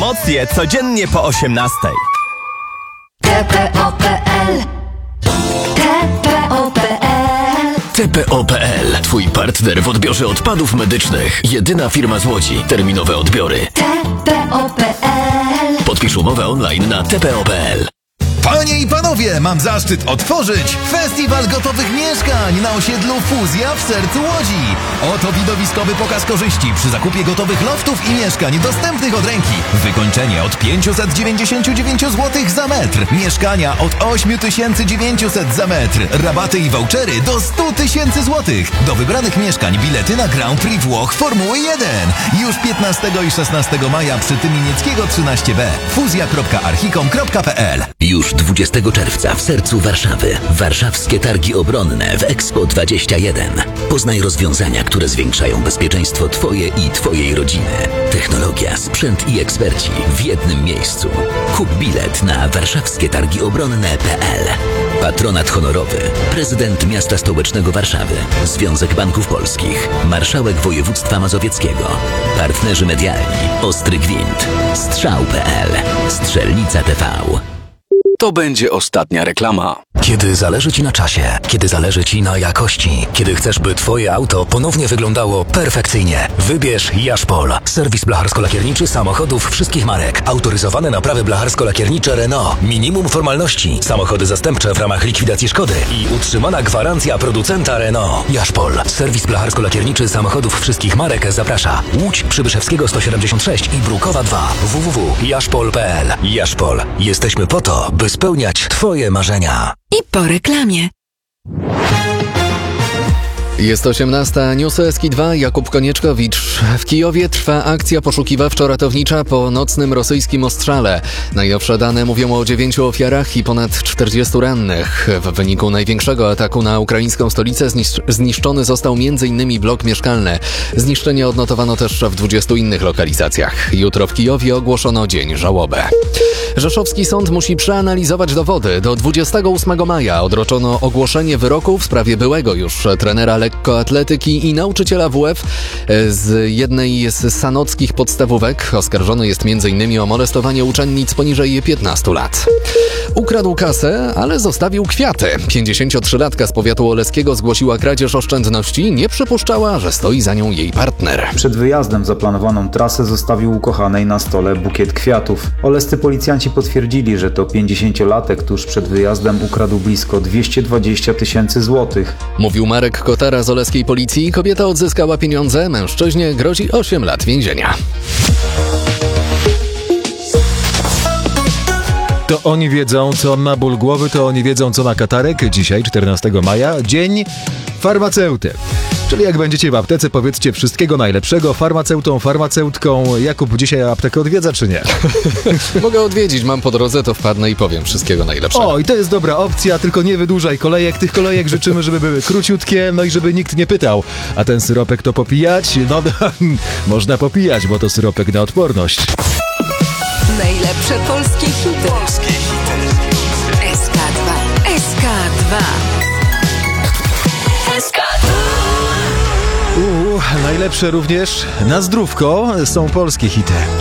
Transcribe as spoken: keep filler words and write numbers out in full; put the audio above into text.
Promocje codziennie po osiemnastej. T P O kropka P L T P O kropka P L T P O kropka P L. Twój partner w odbiorze odpadów medycznych. Jedyna firma z Łodzi. Terminowe odbiory. T P O kropka P L Podpisz umowę online na T P O kropka P L. Panie i panowie, mam zaszczyt otworzyć Festiwal Gotowych Mieszkań na osiedlu Fuzja w sercu Łodzi. Oto widowiskowy pokaz korzyści przy zakupie gotowych loftów i mieszkań dostępnych od ręki. Wykończenie od pięćset dziewięćdziesiąt dziewięć złotych za metr. Mieszkania od osiem tysięcy dziewięćset za metr. Rabaty i vouchery do sto tysięcy złotych. Do wybranych mieszkań bilety na Grand Prix Włoch Formuły jeden. Już piętnastego i szesnastego maja przy Tymienieckiego trzynaście B. fuzja kropka archicom kropka P L. Już dwudziestego czerwca w sercu Warszawy. Warszawskie Targi Obronne w Expo dwadzieścia jeden. Poznaj rozwiązania, które zwiększają bezpieczeństwo Twoje i Twojej rodziny. Technologia, sprzęt i eksperci w jednym miejscu. Kup bilet na warszawskie targi obronne kropka P L. Patronat honorowy. Prezydent Miasta Stołecznego Warszawy. Związek Banków Polskich. Marszałek Województwa Mazowieckiego. Partnerzy medialni. Ostry Gwint. Strzał kropka P L. Strzelnica T V. To będzie ostatnia reklama. Kiedy zależy Ci na czasie, kiedy zależy Ci na jakości, kiedy chcesz, by Twoje auto ponownie wyglądało perfekcyjnie, wybierz Jaszpol. Serwis blacharsko-lakierniczy samochodów wszystkich marek. Autoryzowane naprawy blacharsko-lakiernicze Renault. Minimum formalności. Samochody zastępcze w ramach likwidacji szkody i utrzymana gwarancja producenta Renault. Jaszpol. Serwis blacharsko-lakierniczy samochodów wszystkich marek zaprasza. Łódź, Przybyszewskiego sto siedemdziesiąt sześć i Brukowa dwa. w w w kropka jaszpol kropka p l. Jaszpol. Jesteśmy po to, by spełniać Twoje marzenia. I po reklamie. Jest osiemnasta, Newsy S K dwa, Jakub Konieczkowicz. W Kijowie trwa akcja poszukiwawczo-ratownicza po nocnym rosyjskim ostrzale. Najnowsze dane mówią o dziewięciu ofiarach i ponad czterdziestu rannych. W wyniku największego ataku na ukraińską stolicę zniszcz- zniszczony został m.in. blok mieszkalny. Zniszczenie odnotowano też w dwudziestu innych lokalizacjach. Jutro w Kijowie ogłoszono dzień żałoby. Rzeszowski sąd musi przeanalizować dowody. Do dwudziestego ósmego maja odroczono ogłoszenie wyroku w sprawie byłego już trenera lekkoatletyki i nauczyciela W F z jednej z sanockich podstawówek. Oskarżony jest m.in. o molestowanie uczennic poniżej piętnastu lat. Ukradł kasę, ale zostawił kwiaty. pięćdziesięciotrzylatka z powiatu oleskiego zgłosiła kradzież oszczędności. Nie przypuszczała, że stoi za nią jej partner. Przed wyjazdem zaplanowaną trasę zostawił ukochanej na stole bukiet kwiatów. Olescy policjanci potwierdzili, że to pięćdziesięciolatek tuż przed wyjazdem ukradł blisko dwieście dwadzieścia tysięcy złotych. Mówił Marek Kotara z oleskiej policji. Kobieta odzyskała pieniądze. Mężczyźnie grozi osiem lat więzienia. To oni wiedzą, co na ból głowy, to oni wiedzą, co na katarek. Dzisiaj, czternastego maja, dzień farmaceuty. Czyli jak będziecie w aptece, powiedzcie wszystkiego najlepszego farmaceutą, farmaceutką. Jakub dzisiaj aptekę odwiedza, czy nie? Mogę odwiedzić, mam po drodze, to wpadnę i powiem wszystkiego najlepszego. O, i to jest dobra opcja, tylko nie wydłużaj kolejek. Tych kolejek życzymy, żeby były króciutkie, no i żeby nikt nie pytał, a ten syropek to popijać? No, można popijać, bo to syropek na odporność. Najlepsze polskie hity. Polskie hity. S K dwa. S K dwa. S K dwa Uuu, najlepsze również na zdrówko są polskie hity.